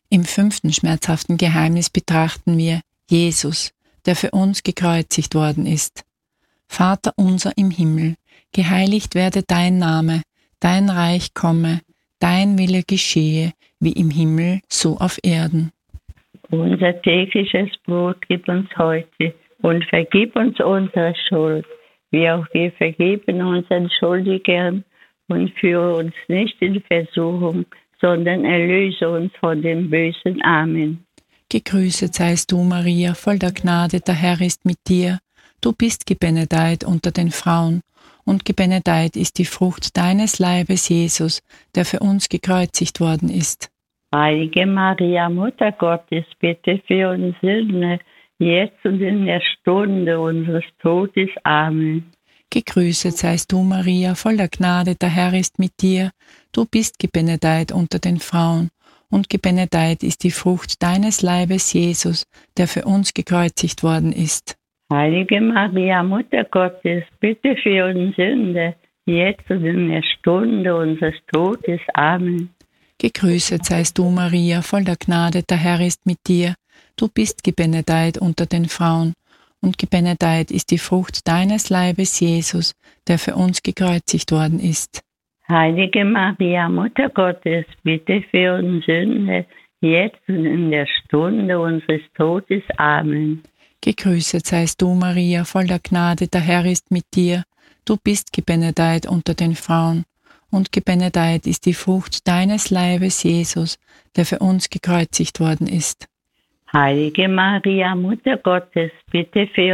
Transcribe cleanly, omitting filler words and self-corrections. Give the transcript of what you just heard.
Im 5. schmerzhaften Geheimnis betrachten wir Jesus, der für uns gekreuzigt worden ist. Vater unser im Himmel, geheiligt werde dein Name, dein Reich komme, dein Wille geschehe, wie im Himmel, so auf Erden. Unser tägliches Brot gib uns heute und vergib uns unsere Schuld, wie auch wir vergeben unseren Schuldigern, und führe uns nicht in Versuchung, sondern erlöse uns von dem Bösen. Amen. Gegrüßet seist du, Maria, voll der Gnade, der Herr ist mit dir. Du bist gebenedeit unter den Frauen, und gebenedeit ist die Frucht deines Leibes, Jesus, der für uns gekreuzigt worden ist. Heilige Maria, Mutter Gottes, bitte für uns Sünder, jetzt und in der Stunde unseres Todes. Amen. Gegrüßet seist du, Maria, voll der Gnade, der Herr ist mit dir. Du bist gebenedeit unter den Frauen, und gebenedeit ist die Frucht deines Leibes, Jesus, der für uns gekreuzigt worden ist. Heilige Maria, Mutter Gottes, bitte für uns Sünder, jetzt und in der Stunde unseres Todes. Amen. Gegrüßet seist du, Maria, voll der Gnade, der Herr ist mit dir. Du bist gebenedeit unter den Frauen, und gebenedeit ist die Frucht deines Leibes, Jesus, der für uns gekreuzigt worden ist. Heilige Maria, Mutter Gottes, bitte für uns Sünder, jetzt und in der Stunde unseres Todes. Amen. Gegrüßet seist du, Maria, voll der Gnade, der Herr ist mit dir. Du bist gebenedeit unter den Frauen, und gebenedeit ist die Frucht deines Leibes, Jesus, der für uns gekreuzigt worden ist. Heilige Maria, Mutter Gottes, bitte für